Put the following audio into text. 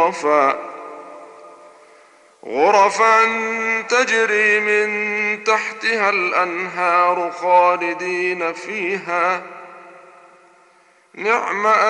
غرفا تجري من تحتها الأنهار خالدين فيها، نعم